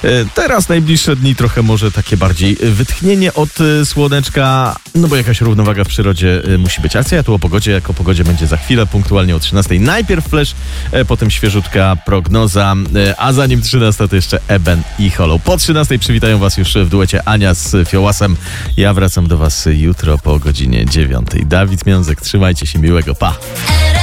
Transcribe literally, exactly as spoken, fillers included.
Teraz najbliższe dni trochę może takie bardziej wytchnienie od słoneczka, no bo jakaś równowaga w przyrodzie musi być. Akcja tu o pogodzie, jak o pogodzie będzie za chwilę, punktualnie o trzynastej. Najpierw Flash, potem świeżutka prognoza, a zanim trzynasta to jeszcze Eben i Hollow. Po trzynastej przywitają was już w duecie Ania z Fiołasem. Ja wracam do was jutro po godzinie dziewiątej. Dawid Miązek, trzymajcie się, miłego, pa!